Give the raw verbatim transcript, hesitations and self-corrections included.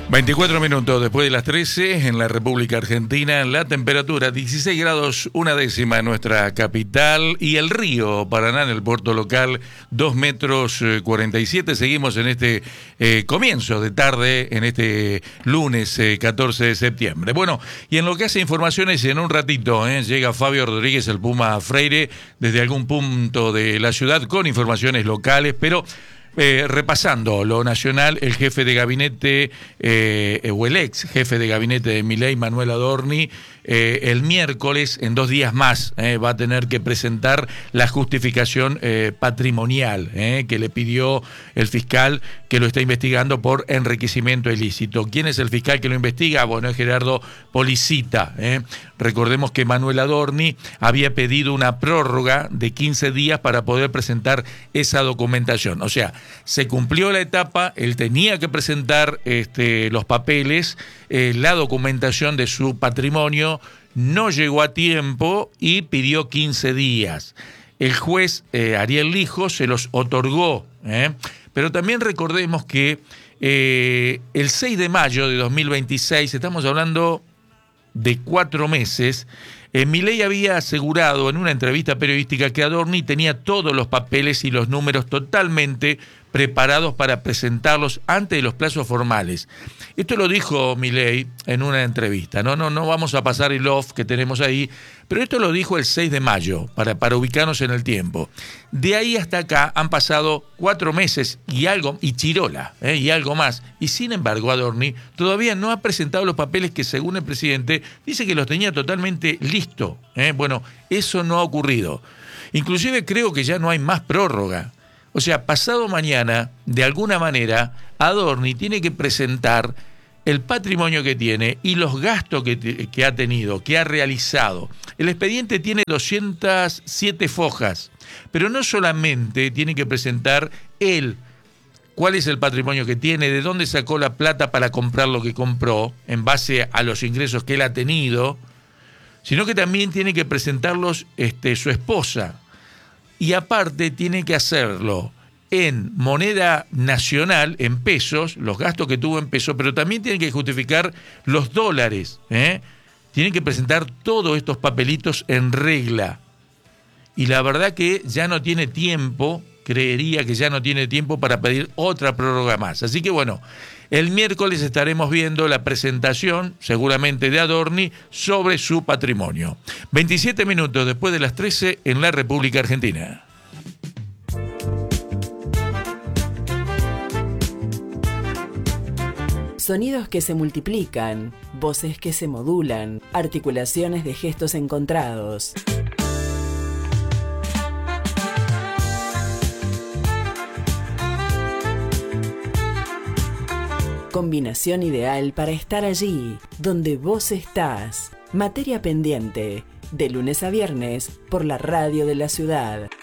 veinticuatro minutos después de las trece en la República Argentina, la temperatura dieciséis grados una décima en nuestra capital y el río Paraná en el puerto local dos metros cuarenta y siete. Seguimos en este eh, comienzo de tarde, en este lunes eh, catorce de septiembre. Bueno, y en lo que hace informaciones, en un ratito eh, llega Fabio Rodríguez, el Puma Freire, desde algún punto de la ciudad con informaciones locales, pero... Eh, repasando lo nacional, el jefe de gabinete eh, o el ex jefe de gabinete de Milei, Manuel Adorni, eh, el miércoles, en dos días más, eh, va a tener que presentar la justificación eh, patrimonial eh, que le pidió el fiscal que lo está investigando por enriquecimiento ilícito. ¿Quién es el fiscal que lo investiga? Bueno, es Gerardo Policita. Eh. Recordemos que Manuel Adorni había pedido una prórroga de quince días para poder presentar esa documentación. O sea, se cumplió la etapa, él tenía que presentar este, los papeles, eh, la documentación de su patrimonio, no llegó a tiempo y pidió quince días. El juez eh, Ariel Lijo se los otorgó, ¿eh? Pero también recordemos que eh, el seis de mayo de dos mil veintiséis, estamos hablando de cuatro meses, eh, Milei había asegurado en una entrevista periodística que Adorni tenía todos los papeles y los números totalmente preparados para presentarlos antes de los plazos formales. Esto lo dijo Milei en una entrevista, no, no, no vamos a pasar el off que tenemos ahí, pero esto lo dijo el seis de mayo, para, para ubicarnos en el tiempo. De ahí hasta acá han pasado cuatro meses y algo, y chirola, ¿eh? y algo más. Y sin embargo, Adorni todavía no ha presentado los papeles que, según el presidente, dice que los tenía totalmente listos. ¿eh? Bueno, eso no ha ocurrido. Inclusive creo que ya no hay más prórroga. O sea, pasado mañana, de alguna manera, Adorni tiene que presentar el patrimonio que tiene y los gastos que, que ha tenido, que ha realizado. El expediente tiene doscientas siete fojas, pero no solamente tiene que presentar él cuál es el patrimonio que tiene, de dónde sacó la plata para comprar lo que compró, en base a los ingresos que él ha tenido, sino que también tiene que presentarlos este, su esposa. Y aparte tiene que hacerlo en moneda nacional, en pesos, los gastos que tuvo en pesos, pero también tiene que justificar los dólares. ¿eh? Tienen que presentar todos estos papelitos en regla. Y la verdad que ya no tiene tiempo, creería que ya no tiene tiempo para pedir otra prórroga más. Así que bueno, el miércoles estaremos viendo la presentación, seguramente de Adorni, sobre su patrimonio. veintisiete minutos después de las trece en la República Argentina. Sonidos que se multiplican, voces que se modulan, articulaciones de gestos encontrados. Combinación ideal para estar allí, donde vos estás. Materia pendiente, de lunes a viernes, por la radio de la ciudad.